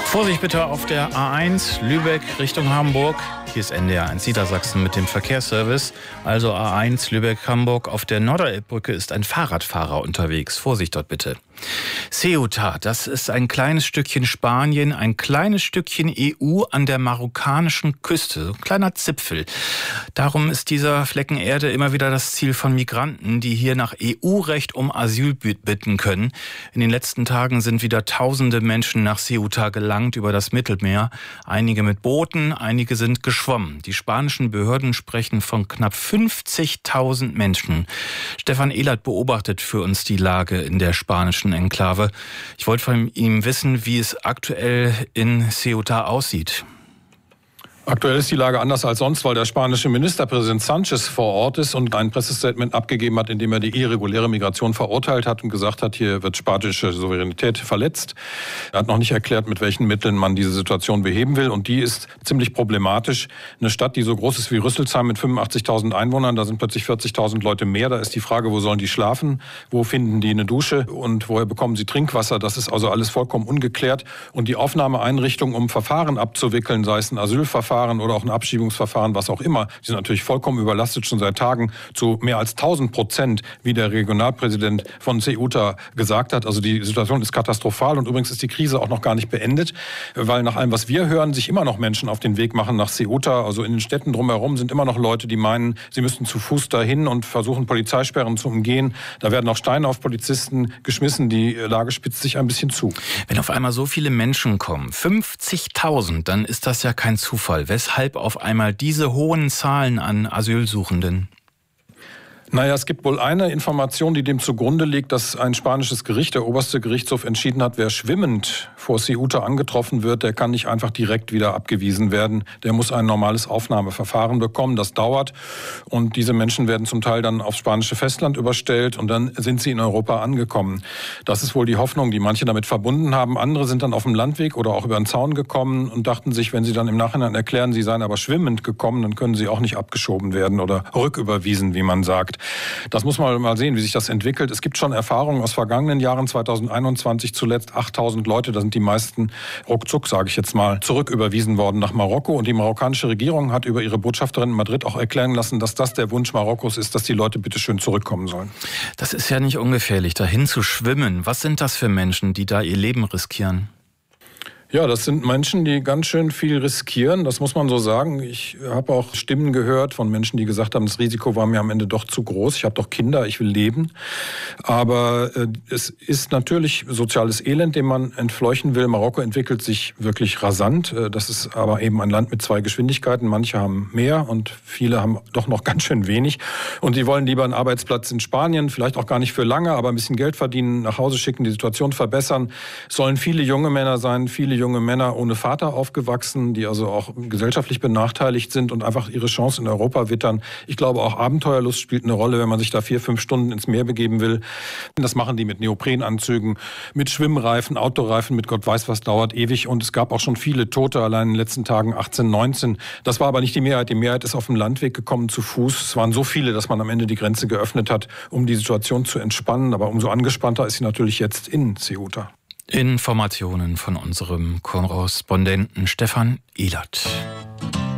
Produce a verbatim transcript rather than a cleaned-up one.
Vorsicht bitte auf der A eins Lübeck Richtung Hamburg. Hier ist N D R eins Niedersachsen mit dem Verkehrsservice. Also A eins Lübeck-Hamburg. Auf der Norderelbbrücke ist ein Fahrradfahrer unterwegs. Vorsicht dort bitte. Ceuta, das ist ein kleines Stückchen Spanien, ein kleines Stückchen E U an der marokkanischen Küste. So ein kleiner Zipfel. Darum ist dieser Flecken Erde immer wieder das Ziel von Migranten, die hier nach E U-Recht um Asyl bitten können. In den letzten Tagen sind wieder tausende Menschen nach Ceuta gelangt über das Mittelmeer. Einige mit Booten, einige sind geschwommen. Die spanischen Behörden sprechen von knapp fünfzigtausend Menschen. Stefan Ehlert beobachtet für uns die Lage in der spanischen Enklave. Ich wollte von ihm wissen, wie es aktuell in Ceuta aussieht. Aktuell ist die Lage anders als sonst, weil der spanische Ministerpräsident Sánchez vor Ort ist und ein Pressestatement abgegeben hat, in dem er die irreguläre Migration verurteilt hat und gesagt hat, hier wird spanische Souveränität verletzt. Er hat noch nicht erklärt, mit welchen Mitteln man diese Situation beheben will, und die ist ziemlich problematisch. Eine Stadt, die so groß ist wie Rüsselsheim mit fünfundachtzigtausend Einwohnern, da sind plötzlich vierzigtausend Leute mehr. Da ist die Frage, wo sollen die schlafen, wo finden die eine Dusche und woher bekommen sie Trinkwasser? Das ist also alles vollkommen ungeklärt. Und die Aufnahmeeinrichtungen, um Verfahren abzuwickeln, sei es ein Asylverfahren oder auch ein Abschiebungsverfahren, was auch immer, die sind natürlich vollkommen überlastet, schon seit Tagen zu mehr als tausend Prozent, wie der Regionalpräsident von Ceuta gesagt hat. Also die Situation ist katastrophal, und übrigens ist die Krise auch noch gar nicht beendet, weil nach allem, was wir hören, sich immer noch Menschen auf den Weg machen nach Ceuta. Also in den Städten drumherum sind immer noch Leute, die meinen, sie müssten zu Fuß dahin und versuchen, Polizeisperren zu umgehen. Da werden auch Steine auf Polizisten geschmissen. Die Lage spitzt sich ein bisschen zu. Wenn auf einmal so viele Menschen kommen, fünfzigtausend, dann ist das ja kein Zufall. Weshalb auf einmal diese hohen Zahlen an Asylsuchenden? Naja, es gibt wohl eine Information, die dem zugrunde liegt, dass ein spanisches Gericht, der oberste Gerichtshof, entschieden hat, wer schwimmend vor Ceuta angetroffen wird, der kann nicht einfach direkt wieder abgewiesen werden. Der muss ein normales Aufnahmeverfahren bekommen. Das dauert, und diese Menschen werden zum Teil dann aufs spanische Festland überstellt, und dann sind sie in Europa angekommen. Das ist wohl die Hoffnung, die manche damit verbunden haben. Andere sind dann auf dem Landweg oder auch über den Zaun gekommen und dachten sich, wenn sie dann im Nachhinein erklären, sie seien aber schwimmend gekommen, dann können sie auch nicht abgeschoben werden oder rücküberwiesen, wie man sagt. Das muss man mal sehen, wie sich das entwickelt. Es gibt schon Erfahrungen aus vergangenen Jahren, zweitausendeinundzwanzig zuletzt achttausend Leute, da sind die meisten ruckzuck, sage ich jetzt mal, zurücküberwiesen worden nach Marokko. Und die marokkanische Regierung hat über ihre Botschafterin in Madrid auch erklären lassen, dass das der Wunsch Marokkos ist, dass die Leute bitte schön zurückkommen sollen. Das ist ja nicht ungefährlich, dahin zu schwimmen. Was sind das für Menschen, die da ihr Leben riskieren? Ja, das sind Menschen, die ganz schön viel riskieren, das muss man so sagen. Ich habe auch Stimmen gehört von Menschen, die gesagt haben, das Risiko war mir am Ende doch zu groß. Ich habe doch Kinder, ich will leben. Aber äh, es ist natürlich soziales Elend, dem man entfleuchen will. Marokko entwickelt sich wirklich rasant. Das ist aber eben ein Land mit zwei Geschwindigkeiten. Manche haben mehr und viele haben doch noch ganz schön wenig. Und die wollen lieber einen Arbeitsplatz in Spanien, vielleicht auch gar nicht für lange, aber ein bisschen Geld verdienen, nach Hause schicken, die Situation verbessern. Es sollen viele junge Männer sein, viele junge Männer ohne Vater aufgewachsen, die also auch gesellschaftlich benachteiligt sind und einfach ihre Chance in Europa wittern. Ich glaube, auch Abenteuerlust spielt eine Rolle, wenn man sich da vier, fünf Stunden ins Meer begeben will. Das machen die mit Neoprenanzügen, mit Schwimmreifen, Autoreifen, mit Gott weiß was, dauert ewig. Und es gab auch schon viele Tote, allein in den letzten Tagen achtzehn, neunzehn. Das war aber nicht die Mehrheit. Die Mehrheit ist auf dem Landweg gekommen, zu Fuß. Es waren so viele, dass man am Ende die Grenze geöffnet hat, um die Situation zu entspannen. Aber umso angespannter ist sie natürlich jetzt in Ceuta. Informationen von unserem Korrespondenten Stefan Ehlert.